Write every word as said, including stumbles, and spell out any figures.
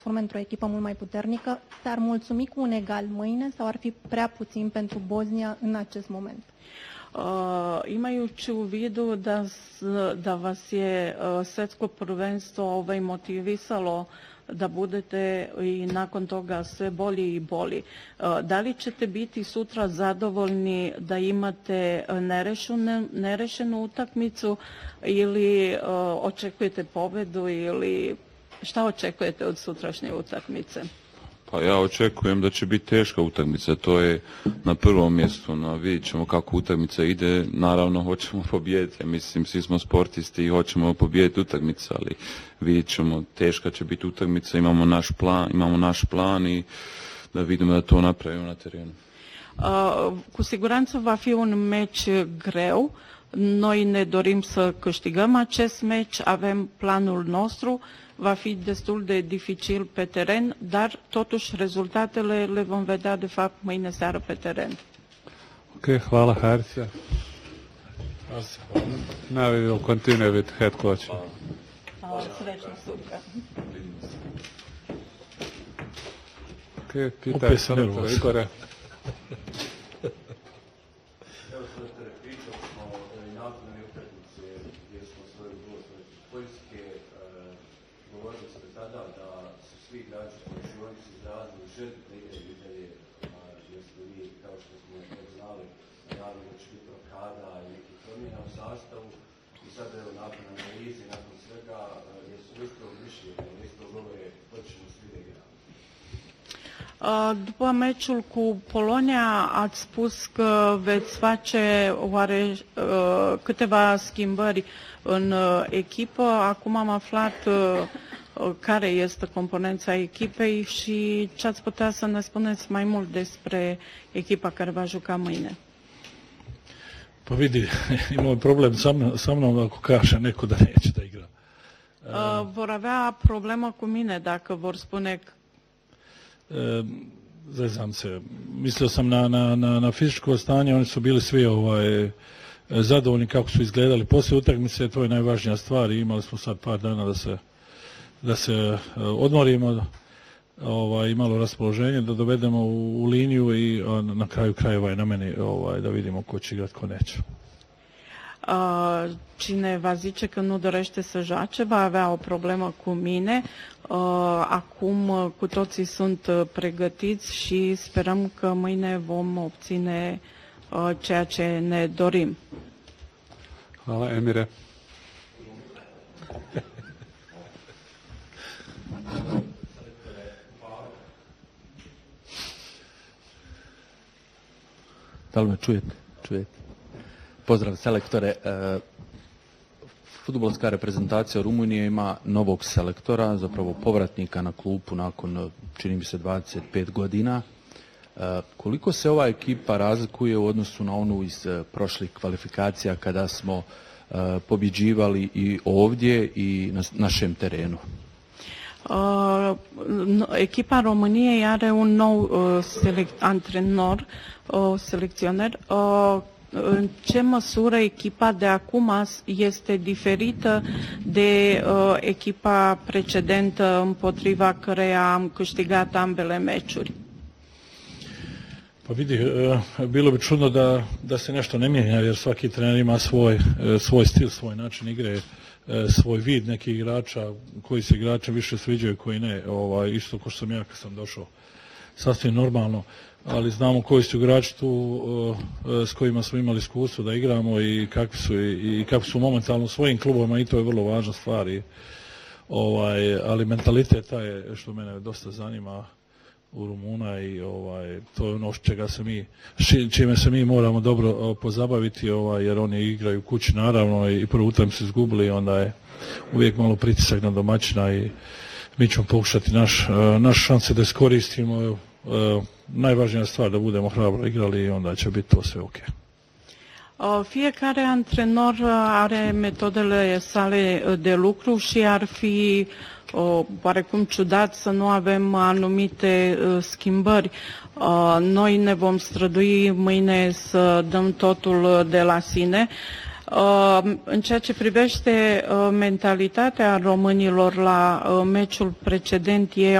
într-o echipă mult mai puternică. S-ar mulțumi cu un egal mâine sau ar fi prea puțin pentru Bosnia în acest moment? Uh, imajući u vidu da, da vas je uh, svjetsko prvenstvo ovaj, motivisalo da budete i nakon toga sve bolji i bolji. Uh, da li ćete biti sutra zadovoljni da imate nerešenu, nerešenu utakmicu ili uh, očekujete pobedu ili šta očekujete od sutrašnje utakmice? Pa ja očekujem da će biti teška utakmica, to je na prvom mjestu, no vidjet ćemo kako utakmica ide, naravno hoćemo pobijediti, mislim svi smo sportisti i hoćemo pobijediti utakmicu, ali vidjet ćemo, teška će biti utakmica, imamo naš plan, imamo naš plan i da vidimo da to napravimo na terenu. Uh, cu siguranță va fi un meci greu. Noi ne dorim să câștigăm acest meci, avem planul nostru, va fi destul de dificil pe teren, dar totuși rezultatele le vom vedea de fapt mâine seară pe teren. Ok, hvala Harica. Now we will continue with head coach. Hvala, srećno sutra. Ok, pitaj selektora Igora. După meciul cu Polonia ați spus că veți face oare câteva schimbări în echipă. Acum am aflat care este componența echipei și ce ați putea să ne spuneți mai mult despre echipa care va juca mâine. Pa vidi, imamo problem sa mnom, sa mnom ako kaže neko da neće da igra. Uh, vor avea problemă cu mine dacă vor spune că E, zezam se. Mislio sam na, na, na, na fizičko stanje, oni su bili svi ovaj, zadovoljni kako su izgledali. Poslije utakmice to je najvažnija stvar i imali smo sad par dana da se, da se odmorimo, ovaj, malo raspoloženje, da dovedemo u, u liniju i on, na kraju krajeva je na meni ovaj, da vidimo ko će igrati, ko neće. Uh, cine va zice că nu dorește să joace va avea o problemă cu mine. Uh, acum cu toții sunt pregătiți și sperăm că mâine vom obține uh, ceea ce ne dorim. Hvala, Emire. Da li me čujete? Čujete? Pozdrav selektore. Fudbalska reprezentacija Rumunije ima novog selektora, zapravo povratnika na klupu nakon, čini mi se, dvadeset pet godina. Koliko se ova ekipa razlikuje u odnosu na onu iz prošlih kvalifikacija kada smo pobjeđivali i ovdje i na našem terenu? Uh, echipa României are un nou uh, select, antrenor, uh, selecționer. Uh, în ce măsură echipa de acum este diferită de uh, echipa precedentă împotriva căreia am câștigat ambele meciuri? Pa vidi, bilo bi čudno da, da se nešto ne mijenja, jer svaki trener ima svoj, svoj stil, svoj način igre, svoj vid nekih igrača, koji se igrača više sviđaju, koji ne. Ovaj, isto ko što sam ja kad sam došao, sasvim normalno, ali znamo koji su igrači tu s kojima smo imali iskustvo da igramo i kakvi su, i, i kakvi su momentalno u svojim klubovima i to je vrlo važna stvar. I, ovaj, ali mentalitet taj je što mene dosta zanima u Rumuna i ovaj, to je ono čega se mi, čime se mi moramo dobro pozabaviti, ovaj, jer oni igraju kući naravno i prvu utakmicu izgubili, onda je uvijek malo pritisak na domaćina i mi ćemo pokušati naš, naš šanse da iskoristimo. Najvažnija stvar da budemo hrabro igrali i onda će biti to sve ok. Fiecare antrenor are metodele sale de lucru și ar fi uh, oarecum ciudat să nu avem anumite uh, schimbări. Uh, noi ne vom strădui mâine să dăm totul de la sine. Uh, în ceea ce privește uh, mentalitatea românilor la uh, meciul precedent, ei